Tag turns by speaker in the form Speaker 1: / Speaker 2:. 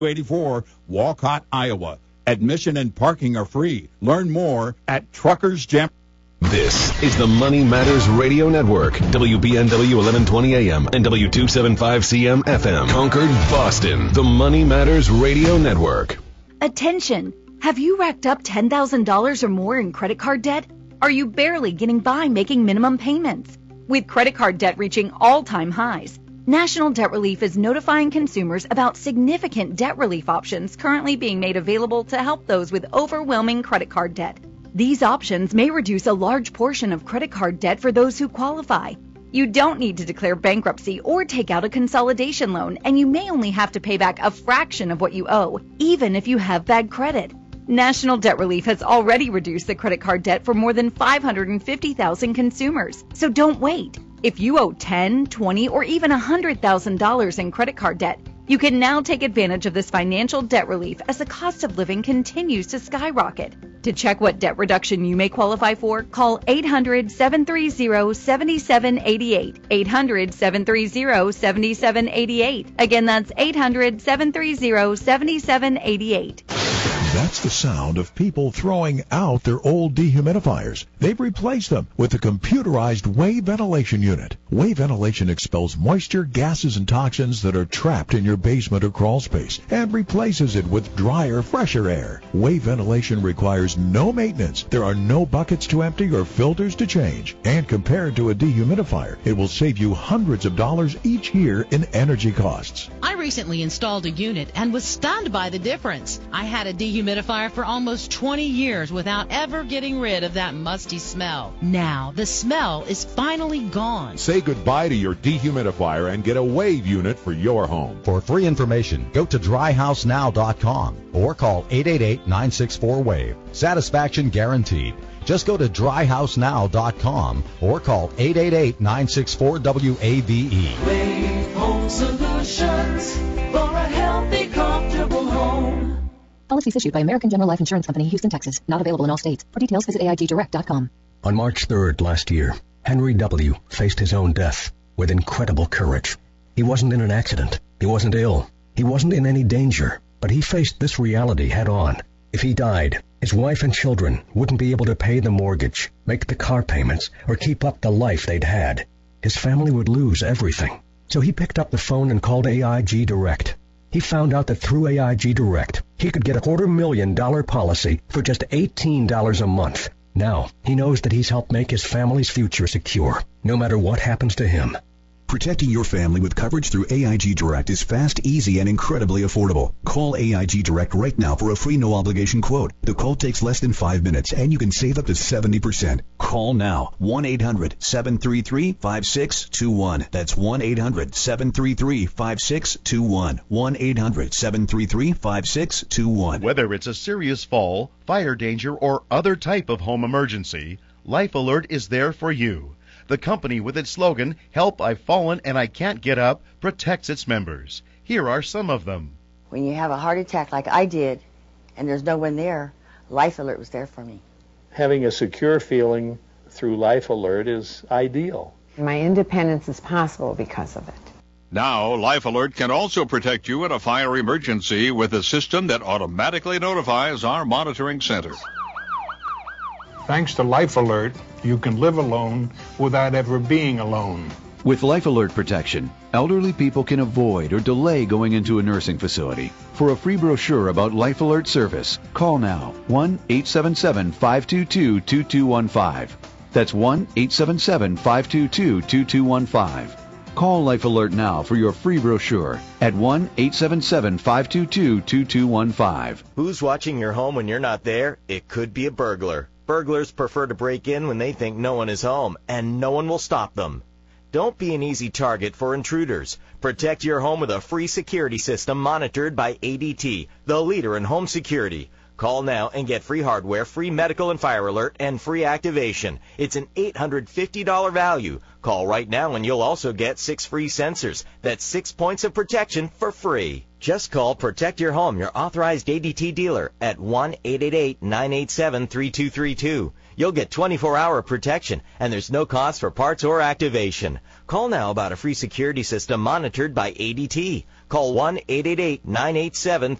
Speaker 1: 284 Walcott, Iowa. Admission and parking are free. Learn more at Truckers Jam.
Speaker 2: This is the Money Matters Radio Network, WBNW 1120 AM and W275CM FM, Concord, Boston. The Money Matters Radio Network.
Speaker 3: Attention! Have you racked up $10,000 or more in credit card debt? Are you barely getting by making minimum payments? With credit card debt reaching all-time highs, National Debt Relief is notifying consumers about significant debt relief options currently being made available to help those with overwhelming credit card debt. These options may reduce a large portion of credit card debt for those who qualify. You don't need to declare bankruptcy or take out a consolidation loan, and you may only have to pay back a fraction of what you owe, even if you have bad credit. National Debt Relief has already reduced the credit card debt for more than 550,000 consumers, so don't wait. If you owe $10,000, $20,000, or even $100,000 in credit card debt, you can now take advantage of this financial debt relief as the cost of living continues to skyrocket. To check what debt reduction you may qualify for, call 800-730-7788. 800-730-7788. Again, that's 800-730-7788.
Speaker 4: That's the sound of people throwing out their old dehumidifiers. They've replaced them with a computerized wave ventilation unit. Wave ventilation expels moisture, gases, and toxins that are trapped in your basement or crawl space and replaces it with drier, fresher air. Wave ventilation requires no maintenance. There are no buckets to empty or filters to change. And compared to a dehumidifier, it will save you hundreds of dollars each year in energy costs.
Speaker 5: I recently installed a unit and was stunned by the difference. I had a dehumidifier for almost 20 years without ever getting rid of that musty smell. Now, the smell is finally gone.
Speaker 6: Say goodbye to your dehumidifier and get a Wave unit for your home.
Speaker 7: For free information, go to dryhousenow.com or call 888-964-WAVE. Satisfaction guaranteed. Just go to dryhousenow.com or call 888-964-WAVE.
Speaker 8: Wave Home Solutions for a healthy, comfortable home.
Speaker 9: Policies issued by American General Life Insurance Company, Houston, Texas. Not available in all states. For details, visit AIGdirect.com.
Speaker 10: On March 3rd last year, Henry W. faced his own death with incredible courage. He wasn't in an accident. He wasn't ill. He wasn't in any danger. But he faced this reality head on. If he died, his wife and children wouldn't be able to pay the mortgage, make the car payments, or keep up the life they'd had. His family would lose everything. So he picked up the phone and called AIG Direct. He found out that through AIG Direct, he could get a $250,000 policy for just $18 a month. Now, he knows that he's helped make his family's future secure, no matter what happens to him.
Speaker 11: Protecting your family with coverage through AIG Direct is fast, easy, and incredibly affordable. Call AIG Direct right now for a free no-obligation quote. The call takes less than 5 minutes, and you can save up to 70%. Call now. 1-800-733-5621. That's 1-800-733-5621. 1-800-733-5621.
Speaker 12: Whether it's a serious fall, fire danger, or other type of home emergency, Life Alert is there for you. The company, with its slogan, "Help, I've fallen and I can't get up," protects its members. Here are some of them.
Speaker 13: When you have a heart attack like I did, and there's no one there, Life Alert was there for me.
Speaker 14: Having a secure feeling through Life Alert is ideal.
Speaker 15: My independence is possible because of it.
Speaker 16: Now, Life Alert can also protect you in a fire emergency with a system that automatically notifies our monitoring center.
Speaker 14: Thanks to Life Alert, you can live alone without ever being alone.
Speaker 17: With Life Alert protection, elderly people can avoid or delay going into a nursing facility. For a free brochure about Life Alert service, call now 1-877-522-2215. That's 1-877-522-2215. Call Life Alert now for your free brochure at 1-877-522-2215.
Speaker 18: Who's watching your home when you're not there? It could be a burglar. Burglars prefer to break in when they think no one is home, and no one will stop them. Don't be an easy target for intruders. Protect your home with a free security system monitored by ADT, the leader in home security. Call now and get free hardware, free medical and fire alert, and free activation. It's an $850 value. Call right now and you'll also get 6 free sensors. That's 6 points of protection for free. Just call Protect Your Home, your authorized ADT dealer, at 1-888-987-3232. You'll get 24-hour protection, and there's no cost for parts or activation. Call now about a free security system monitored by ADT. Call 1-888-987